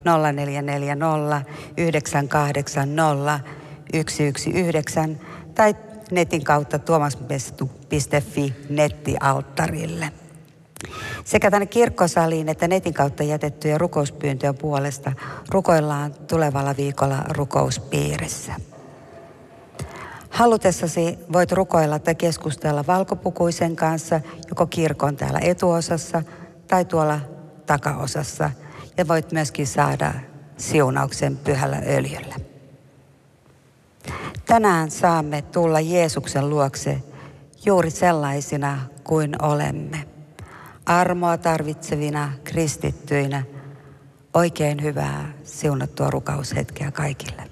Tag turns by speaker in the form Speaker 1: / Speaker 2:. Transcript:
Speaker 1: 0440 980 119 tai netin kautta tuomasmestu.fi nettialttarille. Sekä tänne kirkkosaliin että netin kautta jätettyjä rukouspyyntöjä puolesta rukoillaan tulevalla viikolla rukouspiirissä. Halutessasi voit rukoilla tai keskustella valkopukuisen kanssa joko kirkon täällä etuosassa tai tuolla takaosassa. Ja voit myöskin saada siunauksen pyhällä öljyllä. Tänään saamme tulla Jeesuksen luokse juuri sellaisina kuin olemme. Armoa tarvitsevina kristittyinä. Oikein hyvää siunattua rukoushetkeä kaikille.